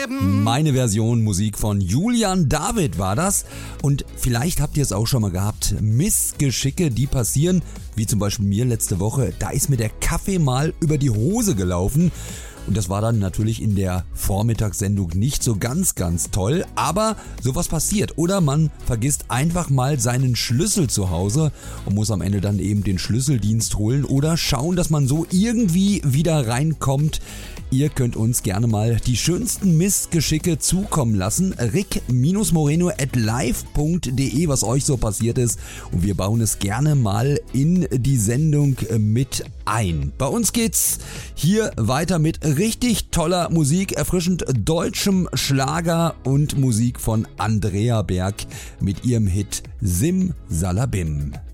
Meine Version Musik von Julian David war das. Und vielleicht habt ihr es auch schon mal gehabt. Missgeschicke, die passieren, wie zum Beispiel mir letzte Woche. Da ist mir der Kaffee mal über die Hose gelaufen. Und das war dann natürlich in der Vormittagssendung nicht so ganz toll, aber sowas passiert. Oder man vergisst einfach mal seinen Schlüssel zu Hause und muss am Ende dann eben den Schlüsseldienst holen oder schauen, dass man so irgendwie wieder reinkommt. Ihr könnt uns gerne mal die schönsten Missgeschicke zukommen lassen. rick-moreno@live.de, was euch so passiert ist. Und wir bauen es gerne mal in die Sendung mit ein. Bei uns geht's hier weiter mit richtig toller Musik, erfrischend deutschem Schlager und Musik von Andrea Berg mit ihrem Hit Sim Salabim.